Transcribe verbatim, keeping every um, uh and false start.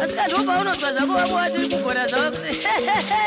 Asi kanthu paunodzwa zvako wako watiri kugona zvako.